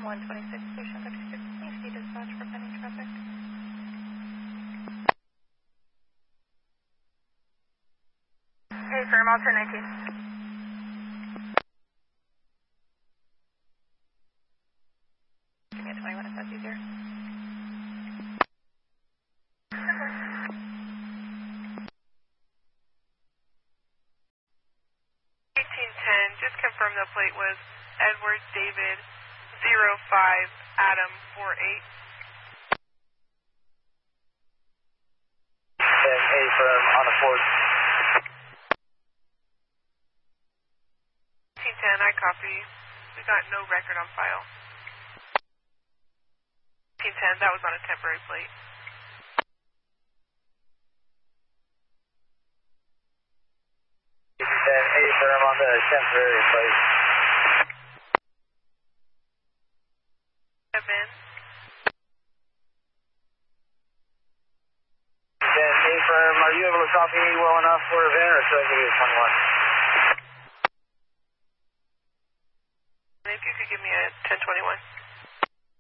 126, station 36, please see dispatch for pending traffic. Hey, firm, I'll turn 19. Give me a 21 if that's easier. 1810, just confirm the plate was Edward David 05 Adam 48. And A firm on the Ford. 1810, I copy. We got no record on file. 1810, that was on a temporary plate. A firm on the temporary plate. 7. A firm, are you able to copy well enough for a VIN, or should I give you a 21? If you could give me a 1021.